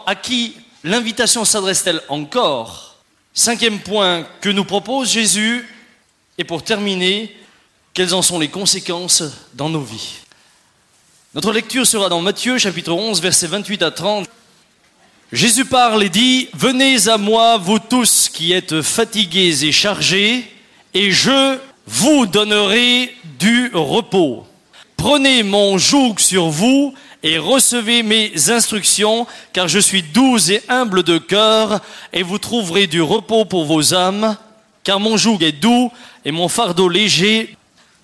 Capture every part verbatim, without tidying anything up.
À qui l'invitation s'adresse-t-elle encore? Cinquième point que nous propose Jésus. Et pour terminer, quelles en sont les conséquences dans nos vies? Notre lecture sera dans Matthieu, chapitre onze, versets vingt-huit à trente. Jésus parle et dit « Venez à moi, vous tous qui êtes fatigués et chargés, et je vous donnerai du repos. Prenez mon joug sur vous et recevez mes instructions, car je suis doux et humble de cœur, et vous trouverez du repos pour vos âmes, car mon joug est doux et mon fardeau léger. »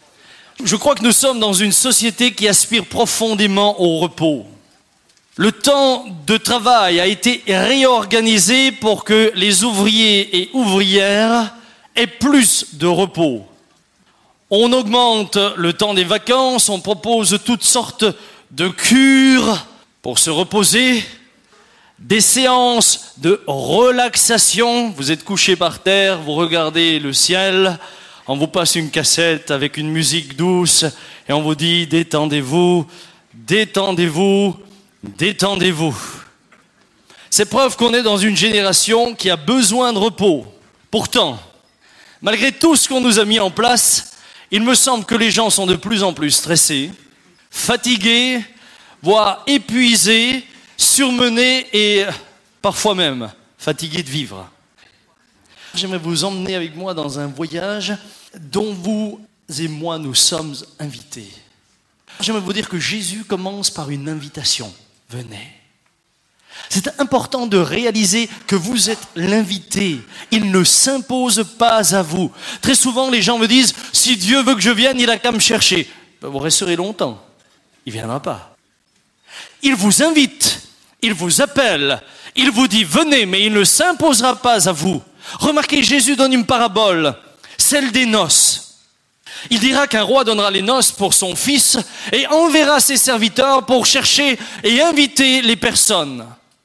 Je crois que nous sommes dans une société qui aspire profondément au repos. Le temps de travail a été réorganisé pour que les ouvriers et ouvrières aient plus de repos. On augmente le temps des vacances, on propose toutes sortes de cures pour se reposer, des séances de relaxation. Vous êtes couché par terre, vous regardez le ciel, on vous passe une cassette avec une musique douce et on vous dit « détendez-vous, détendez-vous, détendez-vous ». C'est preuve qu'on est dans une génération qui a besoin de repos. Pourtant, malgré tout ce qu'on nous a mis en place, il me semble que les gens sont de plus en plus stressés, fatigués, voire épuisés, surmenés et parfois même fatigués de vivre. J'aimerais vous emmener avec moi dans un voyage dont vous et moi nous sommes invités. J'aimerais vous dire que Jésus commence par une invitation. Venez. C'est important de réaliser que vous êtes l'invité. Il ne s'impose pas à vous. Très souvent, les gens me disent, si Dieu veut que je vienne, il n'a qu'à me chercher. Ben, vous resterez longtemps. Il ne viendra pas. Il vous invite, il vous appelle, il vous dit venez, mais il ne s'imposera pas à vous. Remarquez, Jésus donne une parabole, celle des noces. Il dira qu'un roi donnera les noces pour son fils et enverra ses serviteurs pour chercher et inviter les personnes.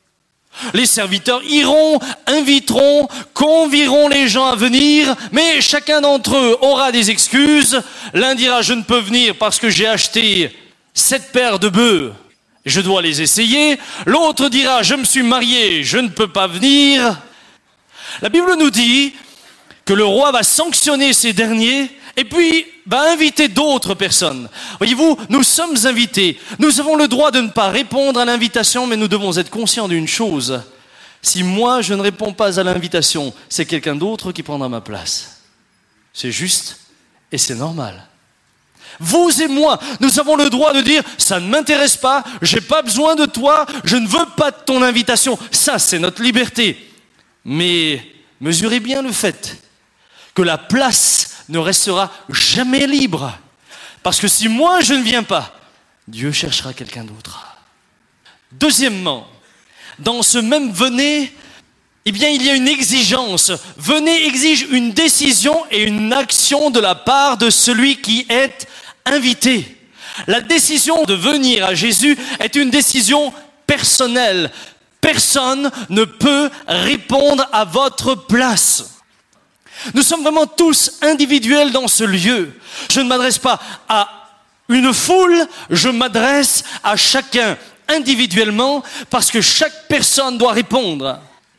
Les serviteurs iront, inviteront, convieront les gens à venir, mais chacun d'entre eux aura des excuses. L'un dira je ne peux venir parce que j'ai acheté sept paires de bœufs, je dois les essayer. L'autre dira je me suis marié, je ne peux pas venir. La Bible nous dit que le roi va sanctionner ces derniers et puis va inviter d'autres personnes. Voyez-vous, nous sommes invités. Nous avons le droit de ne pas répondre à l'invitation, mais nous devons être conscients d'une chose. Si moi, je ne réponds pas à l'invitation, c'est quelqu'un d'autre qui prendra ma place. C'est juste et c'est normal. Vous et moi, nous avons le droit de dire « ça ne m'intéresse pas, j'ai pas besoin de toi, je ne veux pas de ton invitation ». Ça, c'est notre liberté. Mais mesurez bien le fait que la place ne restera jamais libre. Parce que si moi je ne viens pas, Dieu cherchera quelqu'un d'autre. Deuxièmement, dans ce même venez, eh bien il y a une exigence. Venez exige une décision et une action de la part de celui qui est invité. La décision de venir à Jésus est une décision personnelle. Personne ne peut répondre à votre place. Nous sommes vraiment tous individuels dans ce lieu. Je ne m'adresse pas à une foule, je m'adresse à chacun individuellement parce que chaque personne doit répondre.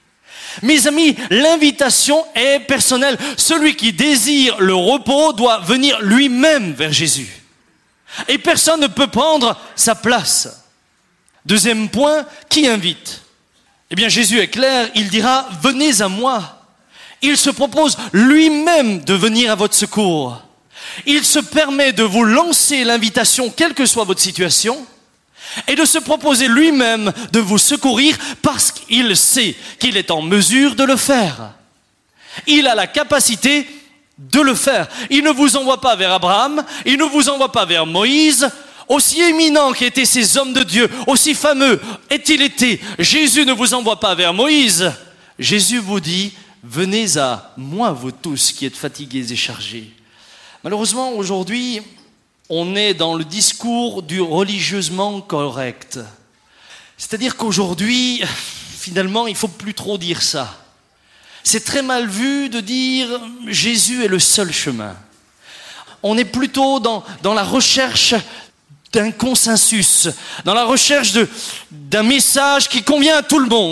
Mes amis, l'invitation est personnelle. Celui qui désire le repos doit venir lui-même vers Jésus. Et personne ne peut prendre sa place. Deuxième point, qui invite? Eh bien, Jésus est clair, il dira « venez à moi ». Il se propose lui-même de venir à votre secours. Il se permet de vous lancer l'invitation, quelle que soit votre situation, et de se proposer lui-même de vous secourir parce qu'il sait qu'il est en mesure de le faire. Il a la capacité de le faire. Il ne vous envoie pas vers Abraham, il ne vous envoie pas vers Moïse. Aussi éminents qu'étaient ces hommes de Dieu, aussi fameux est-il été, Jésus ne vous envoie pas vers Moïse. Jésus vous dit « venez à moi, vous tous qui êtes fatigués et chargés ». Malheureusement, aujourd'hui, on est dans le discours du religieusement correct. C'est-à-dire qu'aujourd'hui, finalement, il ne faut plus trop dire ça. C'est très mal vu de dire « Jésus est le seul chemin ». On est plutôt dans, dans la recherche d'un consensus, dans la recherche de, d'un message qui convient à tout le monde.